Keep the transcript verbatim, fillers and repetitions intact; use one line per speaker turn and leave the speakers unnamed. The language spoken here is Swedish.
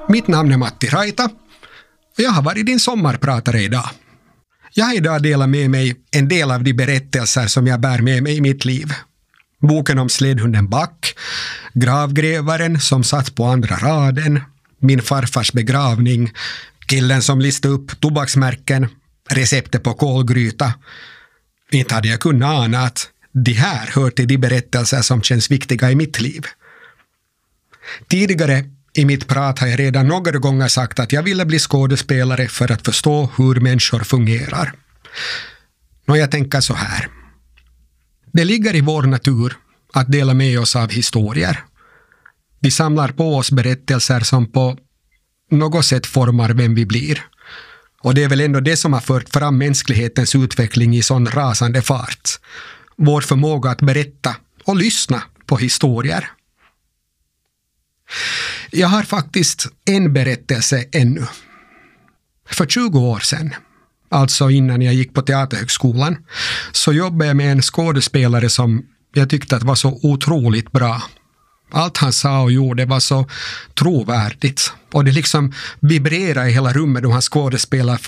Mitt namn är Matti Raita och jag har varit din sommarpratare idag. Jag har idag delat med mig en del av de berättelser som jag bär med mig i mitt liv. Boken om sledhunden Back, gravgrävaren som satt på andra raden, min farfars begravning, killen som listade upp tobaksmärken, receptet på kolgryta. Inte hade jag kunnat ana att de här hör till de berättelser som känns viktiga i mitt liv. Tidigare i mitt prat har jag redan några gånger sagt att jag ville bli skådespelare för att förstå hur människor fungerar. Och jag tänker så här. Det ligger i vår natur att dela med oss av historier. Vi samlar på oss berättelser som på något sätt formar vem vi blir. Och det är väl ändå det som har fört fram mänsklighetens utveckling i sån rasande fart. Vår förmåga att berätta och lyssna på historier. Jag har faktiskt en berättelse ännu. För tjugo år sedan, alltså innan jag gick på Teaterhögskolan, så jobbade jag med en skådespelare som jag tyckte att var så otroligt bra. Allt han sa och gjorde var så trovärdigt. Och det liksom vibrerade i hela rummet då han skådespelade.